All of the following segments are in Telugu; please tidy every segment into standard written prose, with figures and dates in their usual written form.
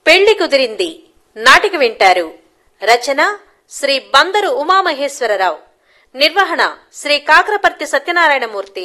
పెళ్లి కుదిరింది నాటిక వింటారు. రచన శ్రీ బందరు ఉమామహేశ్వరరావు. నిర్వహణ శ్రీ కాకరపర్తి సత్యనారాయణమూర్తి.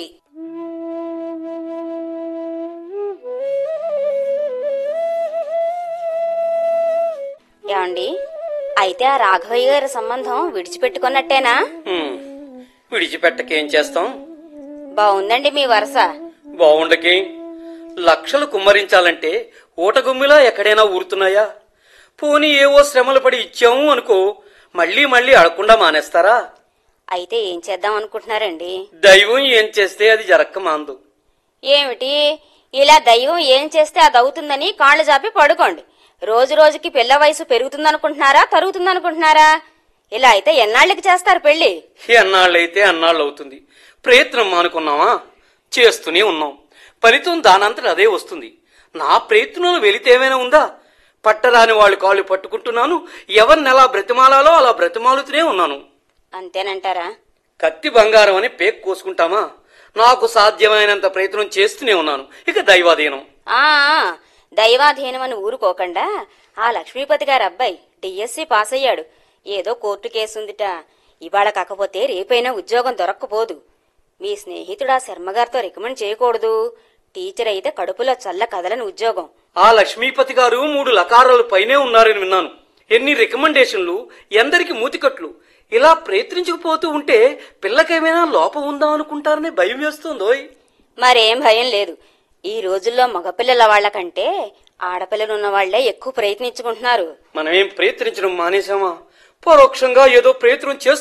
ఏమండి, అయితే ఆ రాఘవయ్య గారి సంబంధం విడిచిపెట్టుకున్నట్టేనా? విడిచిపెట్టకేం చేస్తాం? బావుందండి మీ వరస. బావుండకే. లక్షలు కుమ్మరించాలంటే ఊటగుమ్మిలా ఎక్కడైనా ఊరుతున్నాయా? పోనీ ఏవో శ్రమలు పడి ఇచ్చాము అనుకో, మళ్లీ మళ్లీ అడగకుండా మానేస్తారా? అయితే ఏం చేద్దాం అనుకుంటున్నారండి? దైవం ఏం చేస్తే అది జరక్క మాందు. ఏమిటి, ఇలా దైవం ఏం చేస్తే అది అవుతుందని కాళ్ళు జాపి పడుకోండి. రోజు రోజుకి పిల్ల వయసు పెరుగుతుందనుకుంటున్నారా, తరుగుతుందనుకుంటున్నారా? ఇలా అయితే ఎన్నాళ్ళకి చేస్తారు పెళ్లి? ఎన్నాళ్ళైతే అన్నాళ్ళు అవుతుంది. ప్రయత్నం మానుకున్నావా? చేస్తూనే ఉన్నాం. ఫలితం దానంతట అదే వస్తుంది. నా ప్రయత్నంలో వెళితేమైనా ఉందా? పట్టరాని వాళ్ళు కాళ్ళు పట్టుకుంటున్నాను. ఎవరిని ఎలా బ్రతిమాలాలో అలా బ్రతిమాలుతూనే ఉన్నాను. అంతేనంటారా? కత్తి బంగారం అని పేక్ కోసుకుంటామా? నాకు సాధ్యమైనంత ప్రయత్నం చేస్తూనే ఉన్నాను. ఇక దైవాధీనం. ఆ దైవాధీనం అని ఊరుకోకుండా ఆ లక్ష్మీపతి గారి అబ్బాయి డిఎస్సి పాస్ అయ్యాడు. ఏదో కోర్టు కేసుందిట. ఇవాళ కాకపోతే రేపైనా ఉద్యోగం దొరక్కపోదు. మీ స్నేహితుడా శర్మగారితో రికమెండ్ చేయకూడదు? టీచర్ అయితే కడుపులో చల్ల కదలని ఉద్యోగం. ఆ లక్ష్మీపతి గారు 3 లకారాలు పైనే ఉన్నారని విన్నాను. ఎన్ని రికమెండేషన్లు, ఎందరికి మూతికట్లు. ఇలా ప్రయత్నించకపోతూ ఉంటే పిల్లకేమైనా లోపం ఉందా అనుకుంటారని భయం వేస్తోందోయ్. మరేం భయం లేదు. ఈ రోజుల్లో మగపిల్లల వాళ్లకంటే ఆడపిల్లలున్న వాళ్లే ఎక్కువ ప్రయత్నించుకుంటున్నారు. మనమేం ప్రయత్నించడం మానేశామా? పరోక్షంగా ఏదో ప్రయత్నం చేస్తూ